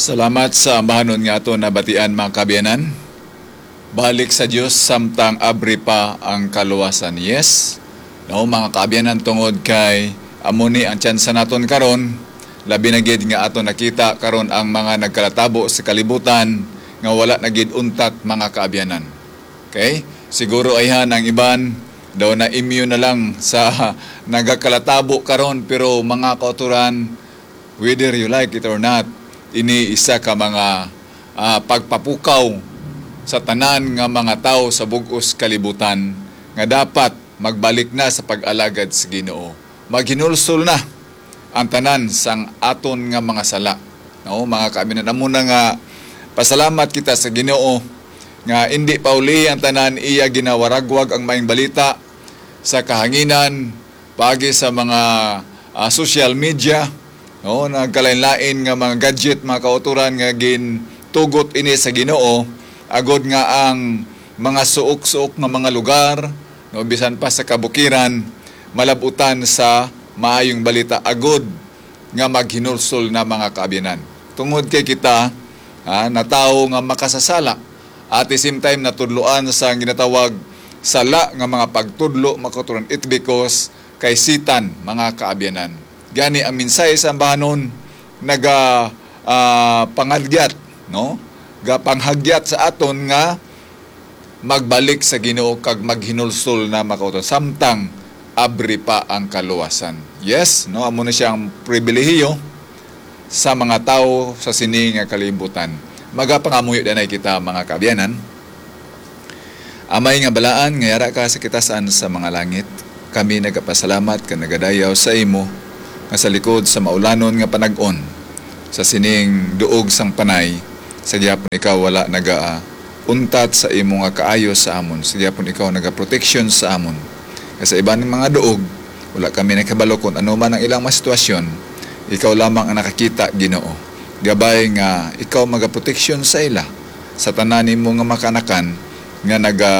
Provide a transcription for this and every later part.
Salamat sa ambahanon nga ato na batian mga kabiyanan. Balik sa Dios samtang abri pa ang kaluwasan. Yes. No, mga kabiyanan tungod kay amuni ang tsansa naton karon, labi na gid nga ato nakita karon ang mga nagkalatabo sa kalibutan nga wala na gid untat mga kabiyanan. Okay? Siguro ayhan ang iban daw na immune na lang sa nagakalatabo karon, pero mga kauturan, whether you like it or not, ini isa ka mga pagpapukaw sa tanan nga mga tao sa bug-os kalibutan nga dapat magbalik na sa pag-alagad sa Ginoo. Maghinulsol na ang tanan sang aton nga mga sala. No, mga kabinet, muna nga pasalamat kita sa Ginoo nga hindi pauli ang tanan iya ginawaragwag ang maayong balita sa kahanginan pagi sa mga social media. No, nagkalain-lain nga mga gadget, mga kauturan nga gintugot ini sa Ginoo agod nga ang mga suok-suok nga mga lugar, no, bisan pa sa kabukiran, malabutan sa maayong balita agod nga maghinulsol na mga kaabiyanan. Tungod kay kita na tao nga makasasala at the same time natudloan sa ginatawag sala nga mga pagtudlo, mga kauturan, it because kay sitan mga kaabiyanan. Gani ang minsay sa ambahanon naga pangagyat, no? Gapanghagyat sa aton nga magbalik sa Ginoo kag maghinulsol na makauton samtang abri pa ang kaluwasan. Yes, no, amo na siyang pribilehiyo sa mga tao sa sini nga kalibutan. Magapangamuyo danay kita mga kaabiyanan. Amay nga balaan nga yara ka sa kitasan sa mga langit. Kami nagapasalamat ka nagadayaw sa imo nga sa likod sa maulanon nga panag-on sa sining duog sang panay, sa gyapon ikaw wala untat sa imo nga kaayo sa amon, sa gyapon ikaw naga-protection sa amon. Kasi iban ng mga duog wala kami nakabalo kung ano man ang ilang mga sitwasyon, ikaw lamang ang nakakita, Ginoo. Gabay nga ikaw maga-protection sa ila sa tanan nimo nga makanakan nga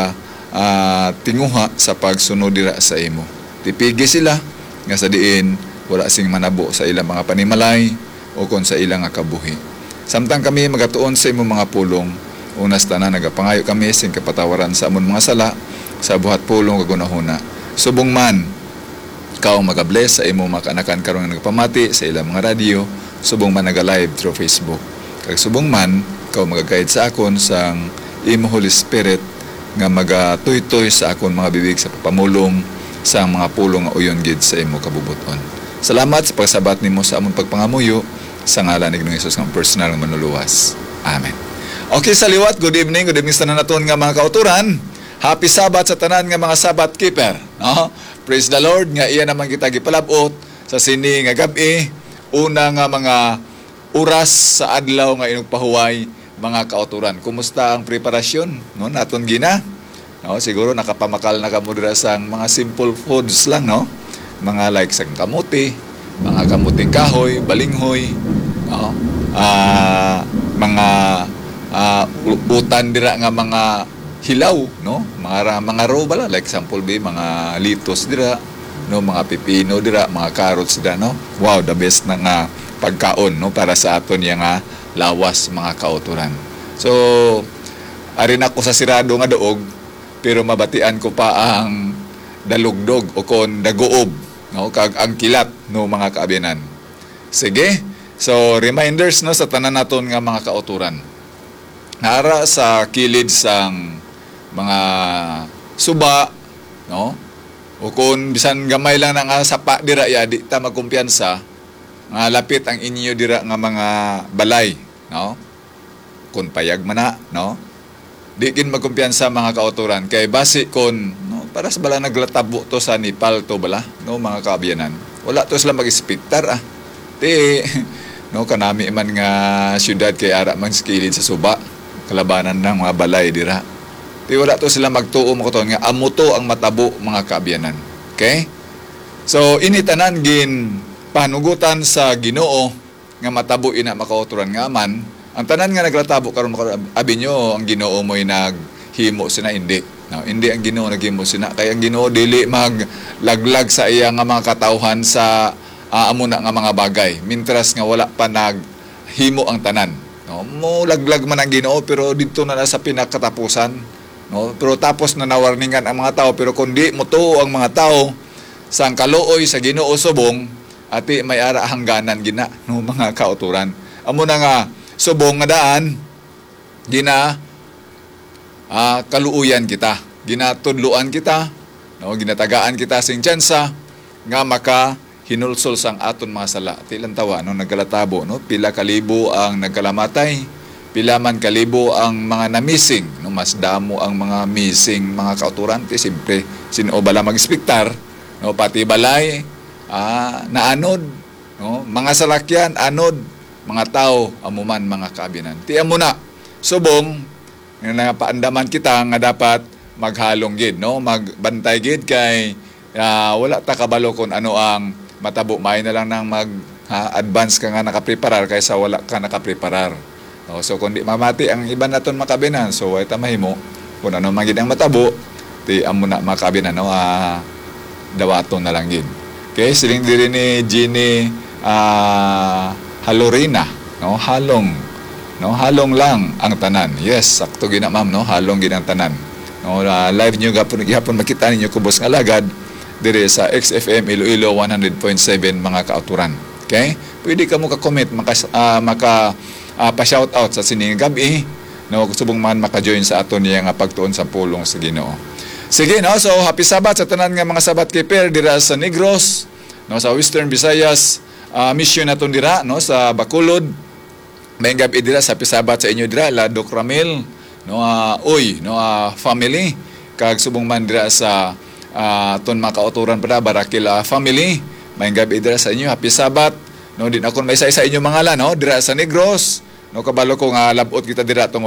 tinguha sa pagsunod dira sa imo. Tipigi sila nga sa diin wala sing manabo sa ilang mga panimalay o kon sa ilang nga kabuhi. Samtang kami magatuon sa imong mga pulong, unas tanan nagapangayo kami sing kapatawaran sa amon mga sala sa buhat pulong kagunahuna. Subong man ikaw magabless sa imong mga kanakan karon nga nagpamati sa ilang mga radio, subong man naga-live through Facebook. Kag subong man ikaw magagayad sa akon sang imo Holy Spirit nga magatuytoy sa akon mga bibig sa pamulong sa mga pulong nga uyon gid sa imo kabubuton. Salamat sa pagsabat nimo sa among pagpangamuyo sa ngalan ni Ginoong Hesus nga personal nga manluluwas. Amen. Okay, sa liwat, good evening sa tanan naton nga mga kauturan. Happy Sabat sa tanan nga mga Sabat keeper. No? Praise the Lord nga iya naman kita gipalabot sa sini nga gabi, una nga mga oras sa adlaw nga inyong pahuway mga kauturan. Kumusta ang preparasyon? No, naton gina? No, siguro nakapamakal na kamo dira sang mga simple foods lang, no? Mga like sang kamuti, mga kamuting kahoy, balinghoy, no? Mga utan dira nga mga hilaw, no? Mga raw bala, like sample be mga litos dira, no, mga pipino dira, mga carrots dira, no? Wow, the best na nga pagkaon, no, para sa aton yang lawas mga kauturan. So, ari na ko sa sirado nga duog, pero mabatian ko pa ang dalugdog o kon daguob, no, kag ang kilat, no, mga kaabiyanan. Sige. So, reminders, no, sa tanan naton nga mga kauturan. Nara sa kilid sang mga suba, no, o kung bisan gamay lang nga sapa dira ya di ta magkumpiyansa nga lapit ang inyo dira nga mga balay, no, kun payag man na, no, di kin magkumpiyansa mga kauturan kay base kon, no, para sa bala naglatabo to sa Nepal to bala, no, mga kaabiyanan, wala to sila mag-ispektar di no, kanami man nga syudad kay ara man skilid sa suba kalabanan ng mga balay dira. Di wala to sila magtuo mo nga amo to ang matabo mga kaabiyanan. Okay? So initanan gin panugutan sa Ginoo nga matabo ina makauturan nga man. Ang tanan nga naglatabo karon abi nyo ang Ginoo mo'y naghimo sina hindi. No, hindi ang Ginoo naghimo sina kay ang Ginoo dili maglaglag sa iya nga mga katawhan sa amo na nga mga bagay. Mintras nga wala pa naghimo ang tanan. No, mo laglag man ang Ginoo pero dito na sa pinakatapusan. No, pero tapos na nawarningan ang mga tao pero kundi mo tuo ang mga tao sang kaluoy sa Ginoo subong ati may ara hangganan gina no mga kauturan. Amo na nga subong nga daan gina kaluuyan kita, ginatudluan kita, no, ginatagaan kita sing tsansa nga maka hinulsol sang aton mga sala. Ti lang tawa no nagkalatabo no pila kalibo ang nagkalamatay, pila man kalibo ang mga namising, no mas damo ang mga missing mga kauturan ti simpre sino bala mag-inspektar, no pati balay naanod, no mga salakyan anod, mga tao amuman mga kaabinan. Ti amo na subong nga paandaman kita nga dapat maghalong gid no magbantay gid kay wala ta kabalo kung ano ang matabo may na lang nang advance ka nga nakapreparar kaysa wala ka nakapreparar. So kung di mamati ang iba naton makabinan, so ay mahimo kung ano man gid ang matabo, ti amo na makabinan no dawaton na lang gid. Okay, siling diri ni Jenny Halorina, no halong lang ang tanan. Yes, sakto gina ma'am no, halong gid ang tanan. No, live nyo gapon makita ninyo kubos nga lagad dire sa XFM Iloilo 100.7 mga kauturan. Okay? Pwede ka mo ka-comment maka pa-shout out sa sining gabi no subong man maka-join sa aton niya nga pagtuon sa pulong sa Ginoo. Sige no, so happy Sabat sa tanan nga mga Sabat keeper dira sa Negros, no sa Western Visayas, mission naton dira no sa Bacolod. May gabi dira sa happy Sabat sa inyo dira la Doc Ramil no family kag subong man dira sa ton mga kauturan para Barakila family. May gabi dira sa inyo happy Sabat no din ako may isa-isa inyo mga no dira sa Negros no kabalo ko nga labot kita dira tong